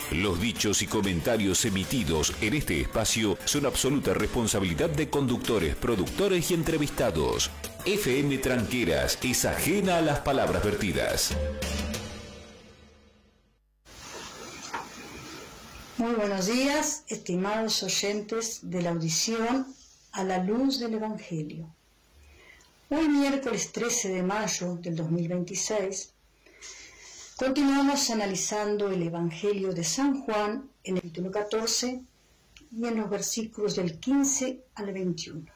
Los dichos y comentarios emitidos en este espacio son absoluta responsabilidad de conductores, productores y entrevistados. FM Tranqueras es ajena a las palabras vertidas. Muy buenos días, estimados oyentes de la audición A la Luz del Evangelio. Hoy, miércoles 13 de mayo del 2026, continuamos analizando el Evangelio de San Juan en el capítulo 14 y en los versículos del 15 al 21.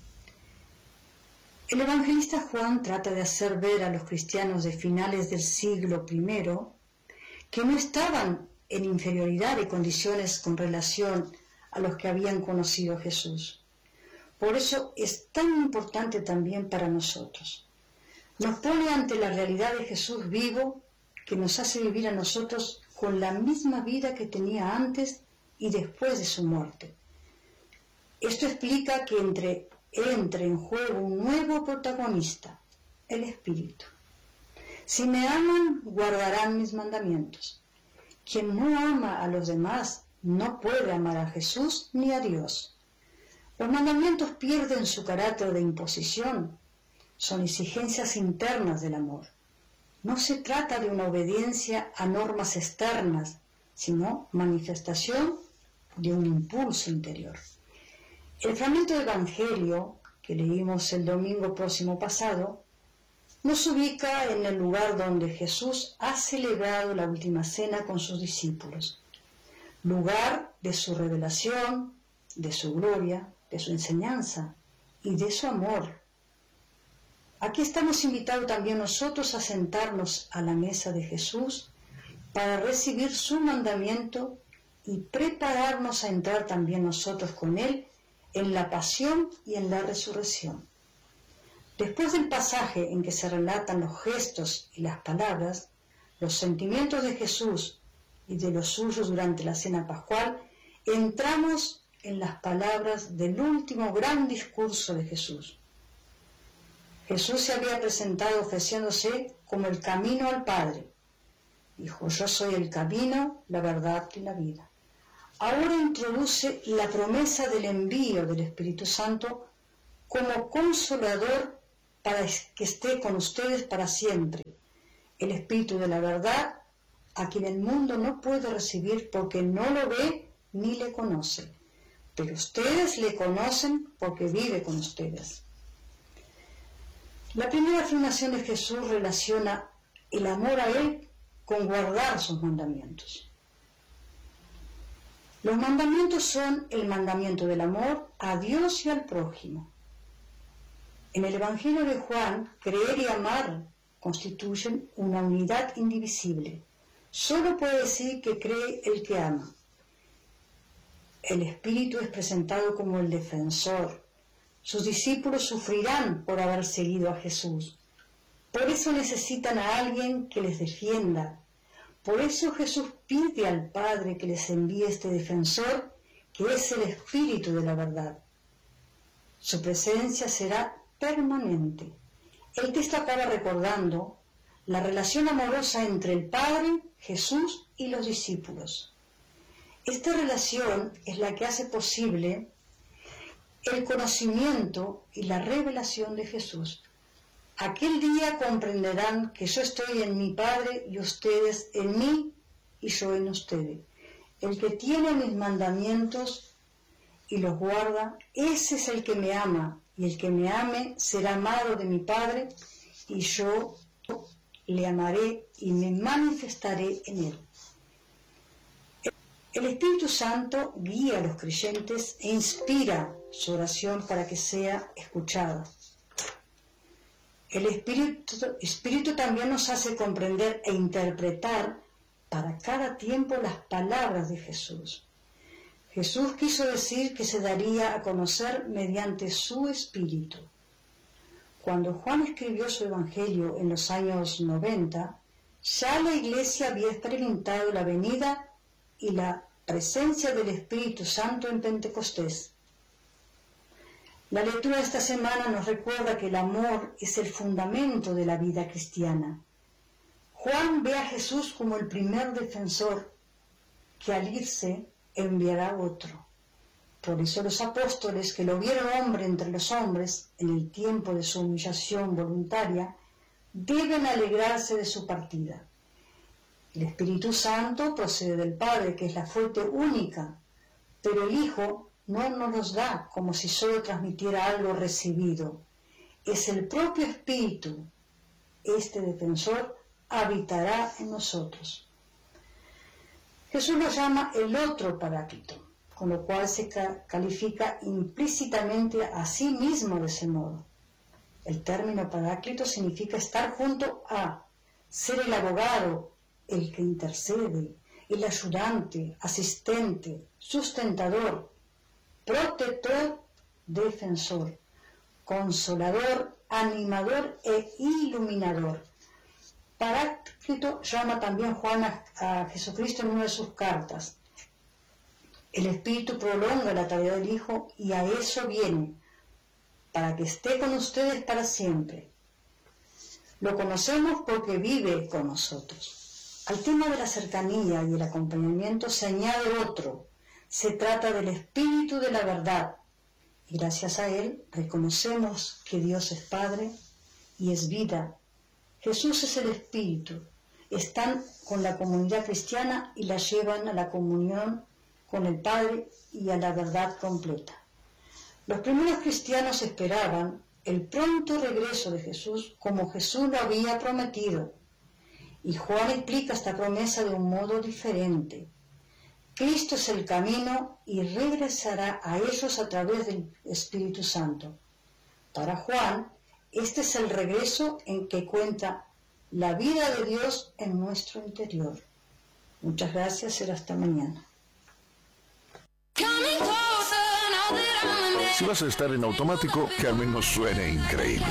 El evangelista Juan trata de hacer ver a los cristianos de finales del siglo I que no estaban en inferioridad de condiciones con relación a los que habían conocido a Jesús. Por eso es tan importante también para nosotros. Nos pone ante la realidad de Jesús vivo, que nos hace vivir a nosotros con la misma vida que tenía antes y después de su muerte. Esto explica que entre en juego un nuevo protagonista, el Espíritu. Si me aman, guardarán mis mandamientos. Quien no ama a los demás no puede amar a Jesús ni a Dios. Los mandamientos pierden su carácter de imposición, son exigencias internas del amor. No se trata de una obediencia a normas externas, sino manifestación de un impulso interior. El fragmento del Evangelio que leímos el domingo próximo pasado nos ubica en el lugar donde Jesús ha celebrado la última cena con sus discípulos, lugar de su revelación, de su gloria, de su enseñanza y de su amor. Aquí estamos invitados también nosotros a sentarnos a la mesa de Jesús para recibir su mandamiento y prepararnos a entrar también nosotros con Él en la pasión y en la resurrección. Después del pasaje en que se relatan los gestos y las palabras, los sentimientos de Jesús y de los suyos durante la cena pascual, entramos en las palabras del último gran discurso de Jesús. Jesús se había presentado ofreciéndose como el camino al Padre. Dijo: yo soy el camino, la verdad y la vida. Ahora introduce la promesa del envío del Espíritu Santo como consolador para que esté con ustedes para siempre. El Espíritu de la verdad, a quien el mundo no puede recibir porque no lo ve ni le conoce. Pero ustedes le conocen porque vive con ustedes. La primera afirmación de Jesús relaciona el amor a Él con guardar sus mandamientos. Los mandamientos son el mandamiento del amor a Dios y al prójimo. En el Evangelio de Juan, creer y amar constituyen una unidad indivisible. Solo puede decir que cree el que ama. El Espíritu es presentado como el defensor. Sus discípulos sufrirán por haber seguido a Jesús. Por eso necesitan a alguien que les defienda. Por eso Jesús pide al Padre que les envíe este defensor, que es el Espíritu de la verdad. Su presencia será permanente. El texto acaba recordando la relación amorosa entre el Padre, Jesús y los discípulos. Esta relación es la que hace posible el conocimiento y la revelación de Jesús. Aquel día comprenderán que yo estoy en mi Padre y ustedes en mí y yo en ustedes. El que tiene mis mandamientos y los guarda, ese es el que me ama, y el que me ame será amado de mi Padre, y yo le amaré y me manifestaré en él. El Espíritu Santo guía a los creyentes e inspira su oración para que sea escuchada. El Espíritu también nos hace comprender e interpretar para cada tiempo las palabras de Jesús. Jesús quiso decir que se daría a conocer mediante su Espíritu. Cuando Juan escribió su Evangelio en los años 90, ya la Iglesia había experimentado la venida y la presencia del Espíritu Santo en Pentecostés. La lectura de esta semana nos recuerda que el amor es el fundamento de la vida cristiana. Juan ve a Jesús como el primer defensor que al irse enviará otro. Por eso los apóstoles, que lo vieron hombre entre los hombres en el tiempo de su humillación voluntaria, deben alegrarse de su partida. El Espíritu Santo procede del Padre, que es la fuente única, pero el Hijo no nos los da como si solo transmitiera algo recibido. Es el propio Espíritu. Este defensor habitará en nosotros. Jesús lo llama el otro Paráclito, con lo cual se califica implícitamente a sí mismo de ese modo. El término Paráclito significa estar junto a, ser el abogado, el que intercede, el ayudante, asistente, sustentador, protector, defensor, consolador, animador e iluminador. Paráclito llama también Juan a Jesucristo en una de sus cartas. El Espíritu prolonga la tarea del Hijo y a eso viene, para que esté con ustedes para siempre. Lo conocemos porque vive con nosotros. Al tema de la cercanía y el acompañamiento se añade otro. Se trata del Espíritu de la verdad. Y gracias a Él reconocemos que Dios es Padre y es vida. Jesús es el Espíritu. Están con la comunidad cristiana y la llevan a la comunión con el Padre y a la verdad completa. Los primeros cristianos esperaban el pronto regreso de Jesús como Jesús lo había prometido. Y Juan explica esta promesa de un modo diferente. Cristo es el camino y regresará a ellos a través del Espíritu Santo. Para Juan, este es el regreso en que cuenta la vida de Dios en nuestro interior. Muchas gracias y hasta mañana. Si vas a estar en automático, que al menos suene increíble.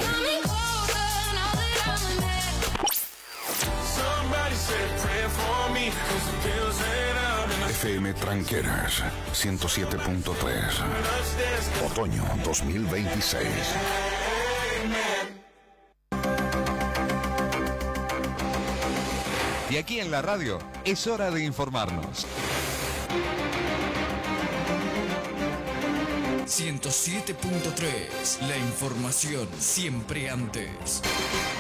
FM Tranqueras 107.3. Otoño 2026. Y aquí en la radio es hora de informarnos. 107.3, la información siempre antes.